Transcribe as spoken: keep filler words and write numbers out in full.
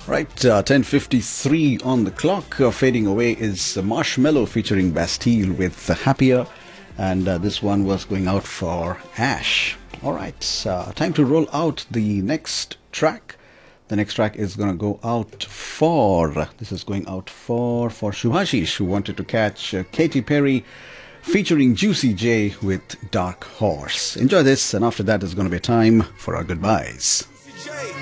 Right, uh, ten fifty-three on the clock. Uh, fading away is Marshmello featuring Bastille with uh, Happier. And uh, this one was going out for Ash. All right, uh, time to roll out the next track. The next track is going to go out for, this is going out for, for Shubhashish, who wanted to catch uh, Katy Perry featuring Juicy J with Dark Horse. Enjoy this, and after that is going to be time for our goodbyes.